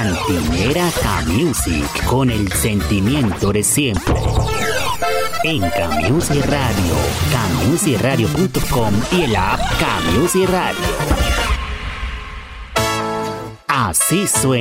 Cantinera K-Music, con el sentimiento de siempre. En K-Music Radio, kmusicradio.com y el app K-Music Radio. Así suena.